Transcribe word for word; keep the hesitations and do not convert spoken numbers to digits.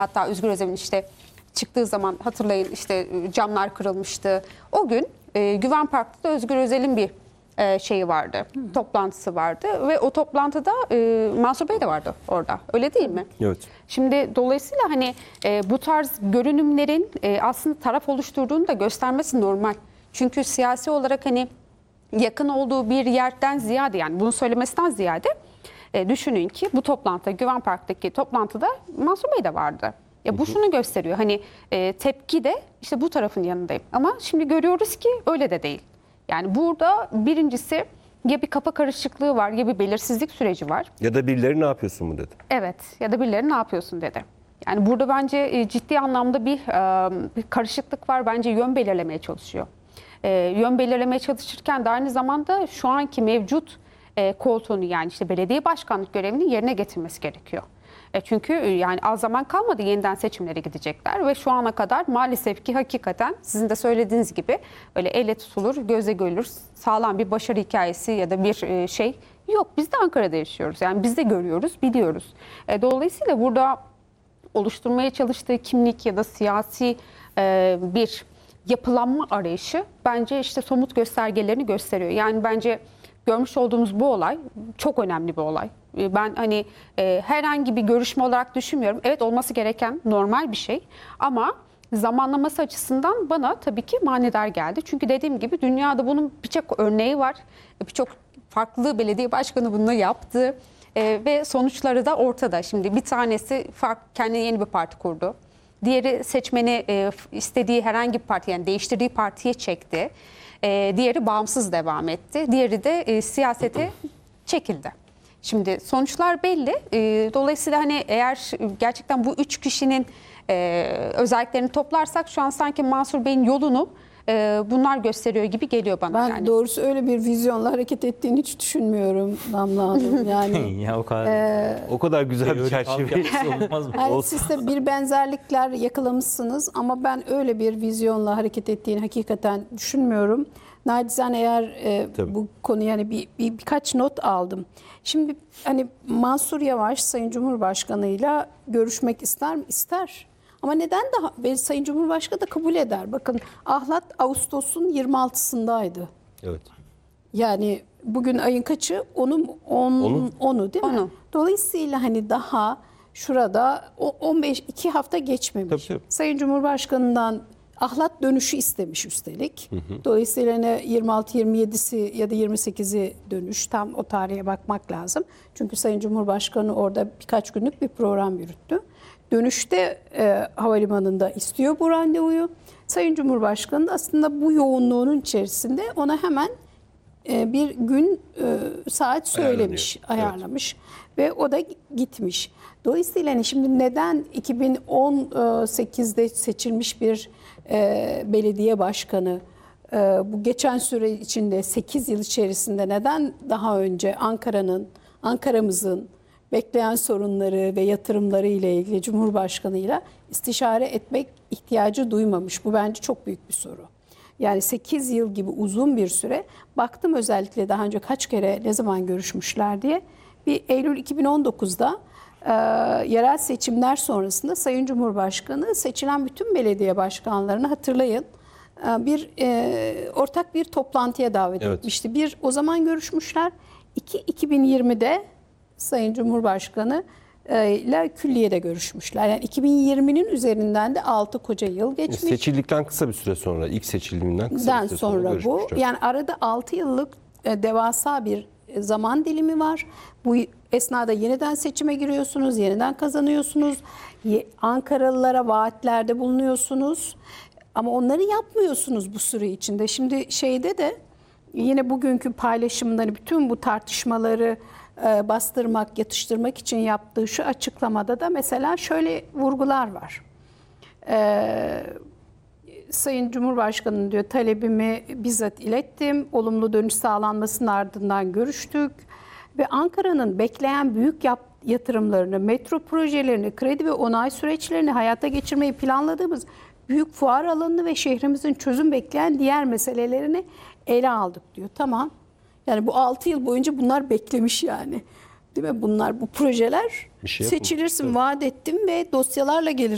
Hatta Özgür Özel'in işte çıktığı zaman hatırlayın, işte camlar kırılmıştı. O gün e, Güven Park'ta da Özgür Özel'in bir e, şeyi vardı, Hı. toplantısı vardı ve o toplantıda e, Mansur Bey de vardı orada. Öyle değil mi? Evet. Şimdi dolayısıyla hani e, bu tarz görünümlerin e, aslında taraf oluşturduğunu da göstermesi normal. Çünkü siyasi olarak hani yakın olduğu bir yerden ziyade, yani bunu söylemesinden ziyade e, düşünün ki bu toplantıda, Güven Park'taki toplantıda Mansur Bey de vardı. Ya bu şunu gösteriyor, hani e, tepki de işte bu tarafın yanındayım. Ama şimdi görüyoruz ki öyle de değil. Yani burada birincisi ya bir kafa karışıklığı var, ya bir belirsizlik süreci var. Ya da birileri ne yapıyorsun mu dedi. Evet, ya da birileri ne yapıyorsun dedi. Yani burada bence e, ciddi anlamda bir, e, bir karışıklık var. Bence yön belirlemeye çalışıyor. E, yön belirlemeye çalışırken de aynı zamanda şu anki mevcut e, koltuğunu, yani işte belediye başkanlık görevini yerine getirmesi gerekiyor. E, çünkü yani az zaman kalmadı, yeniden seçimlere gidecekler ve şu ana kadar maalesef ki hakikaten sizin de söylediğiniz gibi öyle elle tutulur, göze görülür, sağlam bir başarı hikayesi ya da bir e, şey yok. Biz de Ankara'da yaşıyoruz. Yani biz de görüyoruz, biliyoruz. E, dolayısıyla burada oluşturmaya çalıştığı kimlik ya da siyasi e, bir yapılanma arayışı bence işte somut göstergelerini gösteriyor. Yani bence görmüş olduğumuz bu olay çok önemli bir olay. Ben hani e, herhangi bir görüşme olarak düşünmüyorum. Evet, olması gereken normal bir şey ama zamanlaması açısından bana tabii ki manidar geldi. Çünkü dediğim gibi dünyada bunun birçok örneği var. Birçok farklı belediye başkanı bunu yaptı. E, ve sonuçları da ortada. Şimdi bir tanesi fark, kendine yeni bir parti kurdu. Diğeri seçmeni e, istediği herhangi bir parti, yani değiştirdiği partiye çekti. E, diğeri bağımsız devam etti. Diğeri de e, siyasete çekildi. Şimdi sonuçlar belli. E, dolayısıyla hani eğer gerçekten bu üç kişinin e, özelliklerini toplarsak şu an sanki Mansur Bey'in yolunu e, bunlar gösteriyor gibi geliyor bana. Ben yani. doğrusu öyle bir vizyonla hareket ettiğini hiç düşünmüyorum Damla Hanım. Yani ya o kadar e, O kadar güzel bir çerçeve. olmaz mı? yani siz de bir benzerlikler yakalamışsınız ama ben öyle bir vizyonla hareket ettiğini hakikaten düşünmüyorum. Nacizane eğer e, bu konuya yani bir, bir birkaç not aldım. Şimdi hani Mansur Yavaş Sayın Cumhurbaşkanı'yla görüşmek ister mi? İster. Ama neden daha ve Sayın Cumhurbaşkanı da kabul eder. Bakın Ahlat Ağustos'un yirmi altısındaydı. Evet. Yani bugün ayın kaçı? Onu on, onu değil mi? Onu. Dolayısıyla hani daha şurada on beş iki hafta geçmemiş. Tabii, tabii. Sayın Cumhurbaşkanı'ndan ahlat dönüşü istemiş üstelik. Hı hı. Dolayısıyla ne yirmi altı yirmi yedisi ya da yirmi sekizi dönüş, tam o tarihe bakmak lazım. Çünkü Sayın Cumhurbaşkanı orada birkaç günlük bir program yürüttü. Dönüşte e, havalimanında istiyor bu randevuyu. Sayın Cumhurbaşkanı da aslında bu yoğunluğunun içerisinde ona hemen e, bir gün e, saat söylemiş, ayarlamış evet. Ve o da gitmiş. Dolayısıyla hani şimdi neden iki bin on sekizde seçilmiş bir e, belediye başkanı e, bu geçen süre içinde sekiz yıl içerisinde neden daha önce Ankara'nın, Ankara'mızın bekleyen sorunları ve yatırımları ile ilgili Cumhurbaşkanı'yla istişare etmek ihtiyacı duymamış? Bu bence çok büyük bir soru. Yani sekiz yıl gibi uzun bir süre. Baktım özellikle daha önce kaç kere ne zaman görüşmüşler diye. Bir Eylül iki bin on dokuzda e, yerel seçimler sonrasında Sayın Cumhurbaşkanı seçilen bütün belediye başkanlarını hatırlayın. E, bir e, ortak bir toplantıya davet evet. etmişti. Bir, o zaman görüşmüşler. İki, iki bin yirmide Sayın Cumhurbaşkanı ile külliyede görüşmüşler. Yani iki bin yirminin üzerinden de altı koca yıl geçmiş. Seçildikten kısa bir süre sonra, ilk seçildiğinden kısa bir süre sonra, sonra bu. Yani arada altı yıllık devasa bir zaman dilimi var. Bu esnada yeniden seçime giriyorsunuz, yeniden kazanıyorsunuz. Ankaralılara vaatlerde bulunuyorsunuz. Ama onları yapmıyorsunuz bu süre içinde. Şimdi şeyde de yine bugünkü paylaşımında bütün bu tartışmaları bastırmak, yatıştırmak için yaptığı şu açıklamada da mesela şöyle vurgular var. Ee, Sayın Cumhurbaşkanı'nın diyor talebimi bizzat ilettim. Olumlu dönüş sağlanmasının ardından görüştük. Ve Ankara'nın bekleyen büyük yap, yatırımlarını, metro projelerini, kredi ve onay süreçlerini hayata geçirmeyi planladığımız büyük fuar alanını ve şehrimizin çözüm bekleyen diğer meselelerini ele aldık diyor. Tamam. Yani bu altı yıl boyunca bunlar beklemiş yani. Değil mi? Bunlar, bu projeler şey seçilirsin, vaat ettim ve dosyalarla gelir.